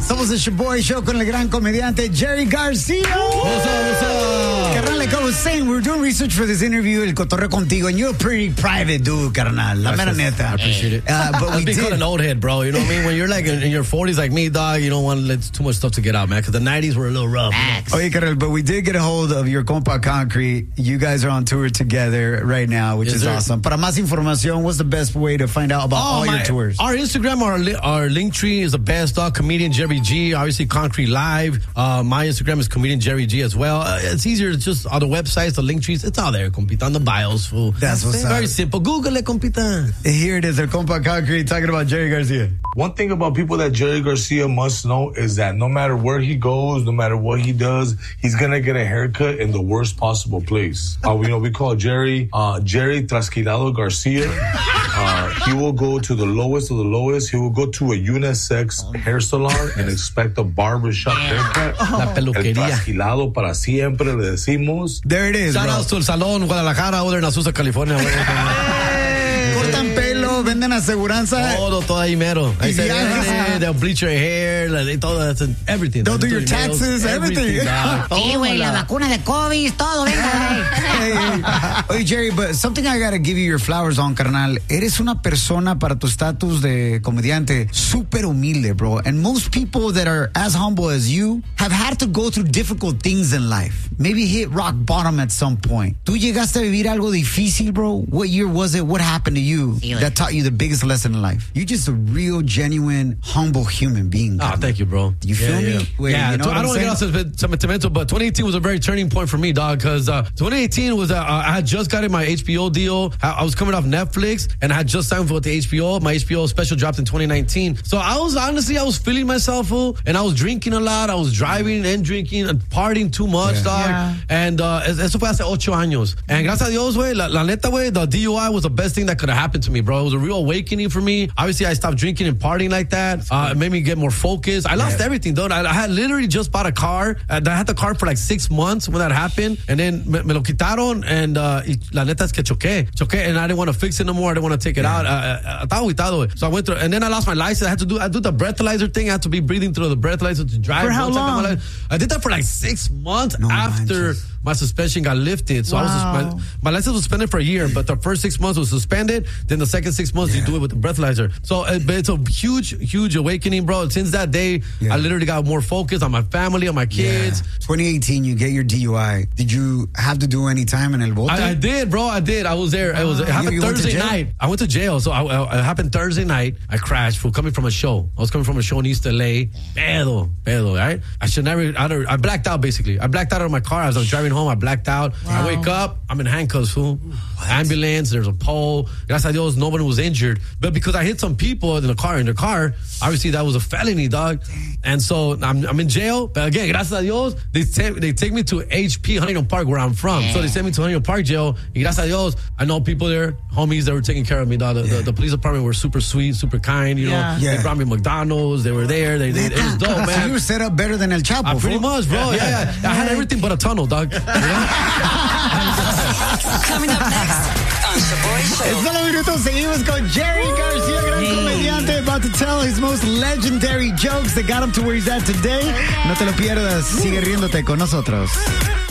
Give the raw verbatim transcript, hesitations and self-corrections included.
Somos el Shaboy Show con el gran comediante Jerry Garcia. What's up, what's up? Carnal, like I was saying, we're doing research for this interview, El Cotorreo Contigo, and you're a pretty private dude, carnal. La mera neta. I appreciate it. Uh, but we I've been did. called an old head, bro. You know what I mean? When you're like in, in your forties like me, dog, you don't want to let too much stuff to get out, man, because the nineties were a little rough. Oh, yeah, carnal, but we did get a hold of your compa Concrete. You guys are on tour together right now, which Yes, is sir. awesome. Para más información, what's the best way to find out about all my- your tours? Our Instagram, our li- our link tree is the best, dog. Comedian Jerry G, obviously Concrete Live. Uh, my Instagram is Comedian Jerry G as well. Uh, it's easier, it's just on the websites, the link trees, it's all there, compita, on the bios, fool. That's what's Very up. simple. Google it, compita. Here it is, El compa Concrete talking about Jerry Garcia. One thing about people that Jerry Garcia must know is that no matter where he goes, no matter what he does, he's gonna get a haircut in the worst possible place. Uh, you know, we call Jerry uh, Jerry Trasquilado Garcia. Uh, he will go to the lowest of the lowest. He will go to a unisex hair salon and expect a barbershop haircut. La El peluquería. Trasquilado para siempre, le decimos. There it is, Shout bro. out to El Salón, Guadalajara, over there in Azusa, California. Cortan pelo, venden aseguranza. Todo, todo ahí mero. Ahí Y se viajes. vende, they'll bleach your hair, like, they todo, that's everything. They'll do They'll your taxes, everything. dog. Sí, güey, la vacuna de COVID, todo, venga, güey. Hey, oye, Jerry, but something I gotta give you your flowers on, carnal. Eres una persona para tu estatus de comediante súper humilde, bro. And most people that are as humble as you have had to go through difficult things in life. Maybe hit rock bottom at some point. ¿Tú llegaste a vivir algo difícil, bro? What year was it? What happened to you Sí, güey. that taught you the biggest lesson in life? You're just a real, genuine, humble human being. Oh, carnal. thank you, bro. You feel yeah, me? Yeah, Wait, yeah you know so what I I'm don't want to get saying? off sen- sentimental, but twenty eighteen was a very turning point for me, dog, because uh, twenty eighteen was, uh, I had just gotten my H B O deal. I, I was coming off Netflix, and I had just signed with the H B O. My H B O special dropped in twenty nineteen. So I was, honestly, I was feeling myself, fool, and I was drinking a lot. I was driving and drinking and partying too much, Yeah. dog. Yeah. And uh, eso fue hace ocho años. And gracias a Dios, güey, la, la neta, güey, the D U I was the best thing that could have happened to me, bro. It was a real awakening for me. Obviously, I stopped drinking and partying like that. Uh, it made me get more focused. I lost Yeah. everything, though. I, I had literally just bought a car. And I had the car for like six months when that happened. And then me, me lo quitaron. And uh, y la neta es que choqué. Choqué. And I didn't want to fix it no more. I didn't want to take it out. I, I, estaba aguitado, güey. So I went through. And then I lost my license. I had to do I do the breathalyzer thing. I had to be breathing through the breathalyzer to drive. For how Once I got my long? license- I did that for like six months No after manches. my suspension got lifted. So I was Wow. my, my license was suspended for a year, but the first six months was suspended. Then the second six months you do it with the breathalyzer. So uh, but it's a huge, huge awakening, bro. Since that day, Yeah. I literally got more focused on my family, on my kids. Yeah. twenty eighteen, you get your D U I. Did you have to do any time in El Bote? I, I did, bro. I did. I was there. It was. It happened You- you went to Thursday jail? night. I went to jail. So I, I, it happened Thursday night. I crashed for coming from a show. I was coming from a show in East L A. Pedo, pedo, right? I should never. I, don't, I blacked out basically. I blacked out of my car as I was driving home. I blacked out. I wake up. I'm in handcuffs. Fool. Ambulance. There's a pole. Gracias a Dios, nobody was injured. But because I hit some people in the car, in the car, obviously that was a felony, dog. And so I'm, I'm in jail. But again, gracias a Dios, they take they take me to H P Huntington Park where I'm from. So they sent me to Huntington Park jail. Y gracias a Dios, I know people there, homies that were taking care of me. Dog. The, the, the police department were super sweet, super kind. You know, Yeah. Yeah. they brought me McDonald's. They were there. They, they it was dope, So man. you were set up better than El Chapo, I pretty fool. much, bro. Yeah, yeah. I had everything but a tunnel, dog. You know? Coming up next on Shaboy Show. En solo minutos seguimos con Jerry Garcia, gran comediante, about to tell his most legendary jokes that got him to where he's at today. No te lo pierdas, sigue riéndote con nosotros.